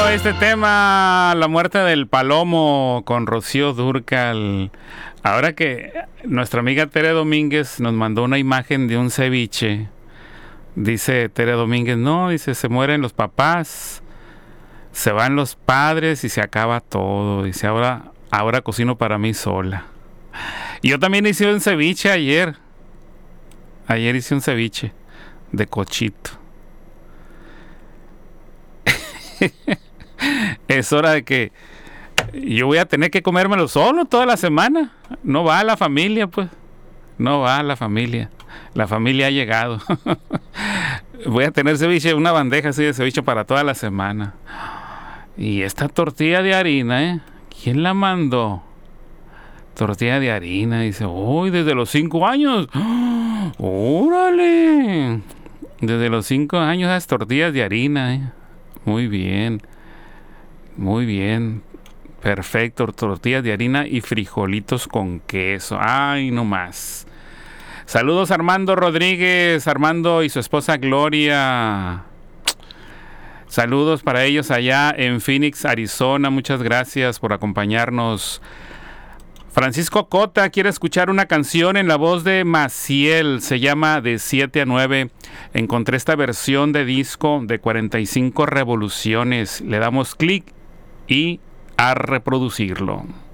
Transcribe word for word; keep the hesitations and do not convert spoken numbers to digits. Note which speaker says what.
Speaker 1: Bueno, este tema, la muerte del palomo con Rocío Dúrcal. Ahora que nuestra amiga Tere Domínguez nos mandó una imagen de un ceviche. Dice Tere Domínguez, no, dice, se mueren los papás, se van los padres y se acaba todo. Dice, ahora, ahora cocino para mí sola. Y yo también hice un ceviche ayer. Ayer hice un ceviche de cochito. Es hora de que yo voy a tener que comérmelo solo toda la semana. No va a la familia, pues. No va a la familia. La familia ha llegado. Voy a tener ceviche, una bandeja así de ceviche para toda la semana. Y esta tortilla de harina, ¿eh? ¿Quién la mandó? Tortilla de harina. Dice, uy, desde los cinco años. ¡Órale! Desde los cinco años las tortillas de harina, ¿eh? Muy bien. Muy bien. Perfecto. Tortillas de harina y frijolitos con queso. Ay, no más. Saludos a Armando Rodríguez, Armando y su esposa Gloria. Saludos para ellos allá en Phoenix, Arizona. Muchas gracias por acompañarnos. Francisco Cota quiere escuchar una canción en la voz de Maciel. Se llama De siete a nueve. Encontré esta versión de disco de cuarenta y cinco revoluciones. Le damos clic y a reproducirlo.